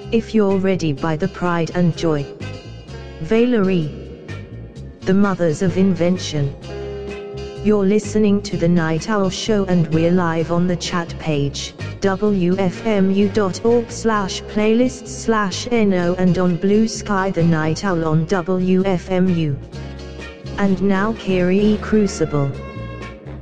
If You're Ready by the Pride and Joy. Valerie. The Mothers of Invention. You're listening to The Night Owl Show and we're live on the chat page, wfmu.org/playlists/no, and on Blue Sky The Night Owl on WFMU. And now Kiri E. Crucible.